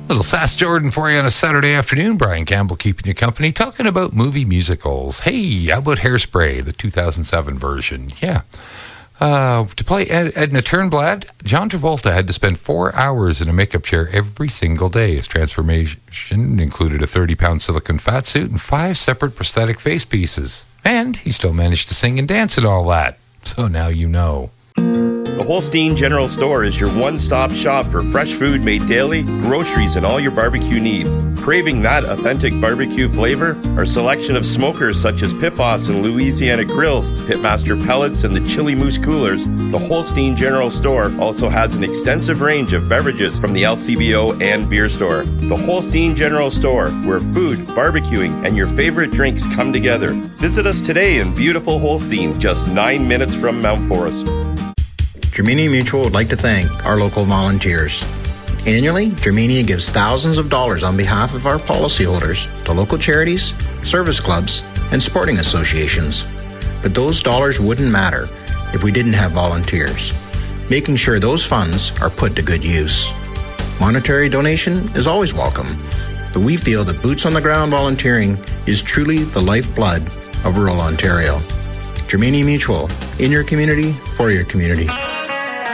Little Sass Jordan for you on a Saturday afternoon. Brian Campbell keeping you company, talking about movie musicals. Hey, how about Hairspray, the 2007 version? Yeah. To play Edna Turnblad, John Travolta had to spend 4 hours in a makeup chair every single day. His transformation included a 30-pound silicone fat suit and 5 separate prosthetic face pieces. And he still managed to sing and dance and all that. So now you know. The Holstein General Store is your one-stop shop for fresh food made daily, groceries, and all your barbecue needs. Craving that authentic barbecue flavor? Our selection of smokers such as Pit Boss and Louisiana Grills, Pitmaster Pellets, and the Chili Moose Coolers, the Holstein General Store also has an extensive range of beverages from the LCBO and beer store. The Holstein General Store, where food, barbecuing, and your favorite drinks come together. Visit us today in beautiful Holstein, just 9 minutes from Mount Forest. Germania Mutual would like to thank our local volunteers. Annually, Germania gives thousands of dollars on behalf of our policyholders to local charities, service clubs, and sporting associations. But those dollars wouldn't matter if we didn't have volunteers, making sure those funds are put to good use. Monetary donation is always welcome, but we feel that boots-on-the-ground volunteering is truly the lifeblood of rural Ontario. Germania Mutual, in your community, for your community.